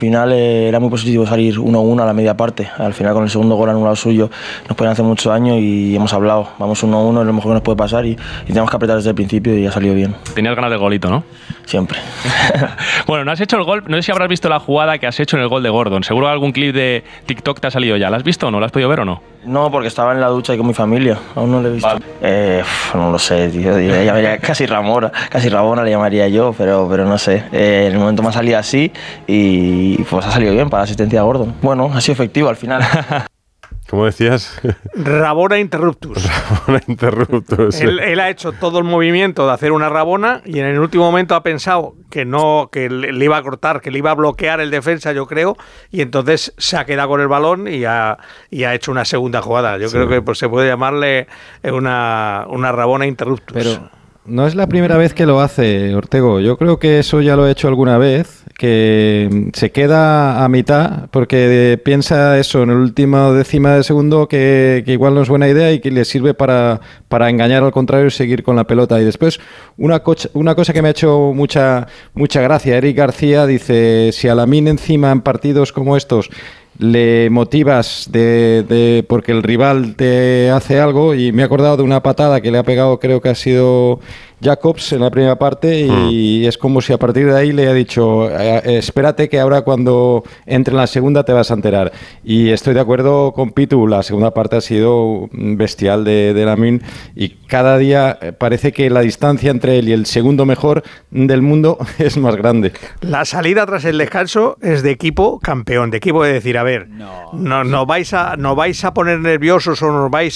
Al final era muy positivo salir 1-1 a la media parte. Al final con el segundo gol anulado suyo nos pueden hacer mucho daño y hemos hablado. Vamos 1-1, es lo mejor que nos puede pasar y tenemos que apretar desde el principio y ha salido bien. Tenías ganas del golito, ¿no? Siempre. Bueno, no has hecho el gol, no sé si habrás visto la jugada que has hecho en el gol de Gordon. Seguro algún clip de TikTok te ha salido ya. ¿La has visto o no? ¿La has podido ver o no? No, porque estaba en la ducha y con mi familia. Aún no lo he visto. Vale. No lo sé, tío. Llamaría casi Rabona le llamaría yo, pero no sé. En el momento me ha salido así y pues ha salido bien para la asistencia a Gordon. Bueno, ha sido efectivo al final. ¿Cómo decías? Rabona interruptus. Rabona interruptus. Él ha hecho todo el movimiento de hacer una rabona y en el último momento ha pensado que le iba a cortar, que le iba a bloquear el defensa, yo creo, y entonces se ha quedado con el balón y ha hecho una segunda jugada. Yo creo que pues, se puede llamarle una rabona interruptus. Pero no es la primera vez que lo hace, Ortego. Yo creo que eso ya lo he hecho alguna vez, que se queda a mitad porque piensa eso en el último décima de segundo que igual no es buena idea y que le sirve para engañar al contrario y seguir con la pelota. Y después una cosa que me ha hecho mucha gracia, Eric García dice, si a Lamine encima en partidos como estos le motivas porque el rival te hace algo, y me he acordado de una patada que le ha pegado, creo que ha sido Jacobs en la primera parte, y es como si a partir de ahí le ha dicho espérate que ahora cuando entre en la segunda te vas a enterar. Y estoy de acuerdo con Pitu, la segunda parte ha sido bestial de Lamine, y cada día parece que la distancia entre él y el segundo mejor del mundo es más grande. La salida tras el descanso es de equipo campeón, de equipo de decir, a ver, no vais a poner nerviosos o nos vais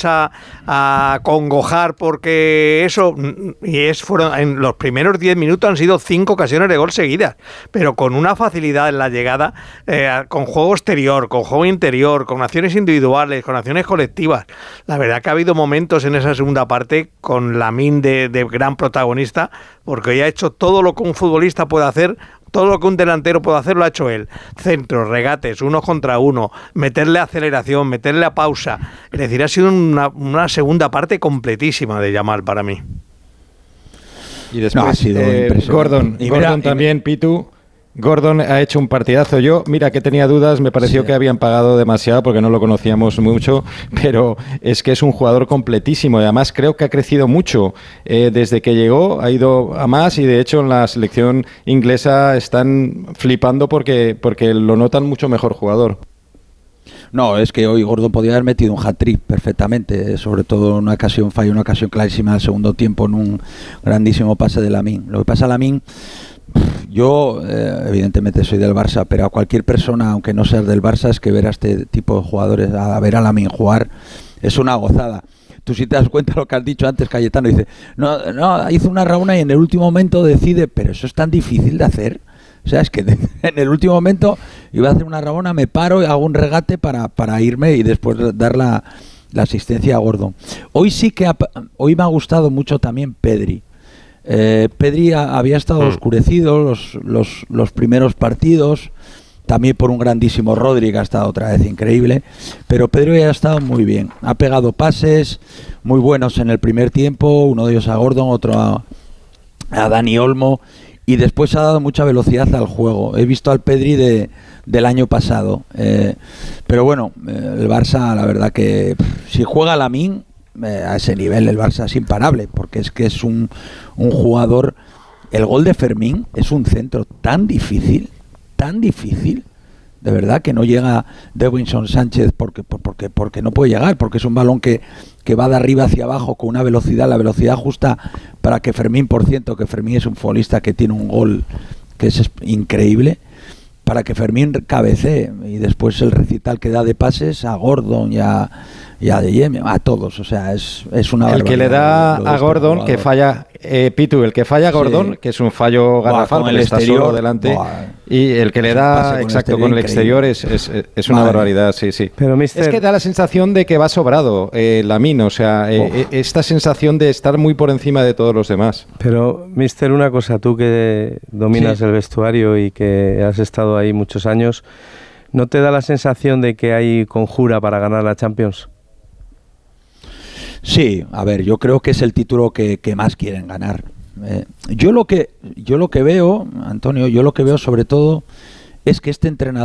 a congojar porque eso, y fueron en los primeros 10 minutos han sido 5 ocasiones de gol seguidas, pero con una facilidad en la llegada, con juego exterior, con juego interior, con acciones individuales, con acciones colectivas. La verdad que ha habido momentos en esa segunda parte con Lamine de gran protagonista, porque hoy ha hecho todo lo que un futbolista puede hacer. Todo lo que un delantero puede hacer lo ha hecho él. Centros, regates, 1 contra 1, meterle aceleración, meterle a pausa. Es decir, ha sido una segunda parte completísima de Yamal para mí. Y después ha sido Gordon también, Pitu. Gordon ha hecho un partidazo. Yo, mira que tenía dudas, me pareció que habían pagado demasiado porque no lo conocíamos mucho, pero es que es un jugador completísimo y además creo que ha crecido mucho. Desde que llegó ha ido a más y de hecho en la selección inglesa están flipando porque lo notan mucho mejor jugador. No, es que hoy Gordon podía haber metido un hat-trick perfectamente, sobre todo en una ocasión clarísima del segundo tiempo en un grandísimo pase de Lamine. Lo que pasa a Lamine, yo evidentemente soy del Barça, pero a cualquier persona, aunque no seas del Barça, es que ver a este tipo de jugadores, a ver a Lamine jugar, es una gozada. Tú si te das cuenta lo que has dicho antes, Cayetano, dice, no, hizo una rabona y en el último momento decide, pero eso es tan difícil de hacer. O sea, es que en el último momento iba a hacer una rabona, me paro y hago un regate para irme y después dar la asistencia a Gordon. Hoy hoy me ha gustado mucho también Pedri. Pedri había estado oscurecido los primeros partidos, también por un grandísimo Rodri que ha estado otra vez increíble, pero Pedri ha estado muy bien, ha pegado pases muy buenos en el primer tiempo, uno de ellos a Gordon, otro a Dani Olmo, y después ha dado mucha velocidad al juego. He visto al Pedri del año pasado, pero bueno, el Barça, la verdad que si juega Lamine a ese nivel, el Barça es imparable, porque es que es un jugador. El gol de Fermín es un centro tan difícil, de verdad, que no llega Davinson Sánchez porque no puede llegar, porque es un balón que va de arriba hacia abajo con una velocidad, la velocidad justa para que Fermín, por cierto, que Fermín es un futbolista que tiene un gol que es increíble, para que Fermín cabecee, y después el recital que da de pases a Gordon y a De Jong, a todos, o sea, es una barbaridad. El que le da a Gordon, que falla, Pitu, el que falla a Gordon, sí, que es un fallo garrafal, con el está exterior, solo delante, y el que le da, exacto, con el exterior es una barbaridad, sí. Pero, Mister, es que da la sensación de que va sobrado Lamine, o sea, esta sensación de estar muy por encima de todos los demás. Pero, Mister, una cosa, tú que dominas el vestuario y que has estado ahí muchos años, ¿no te da la sensación de que hay conjura para ganar la Champions? Sí, a ver, yo creo que es el título que más quieren ganar. Yo lo que veo, Antonio, sobre todo es que este entrenador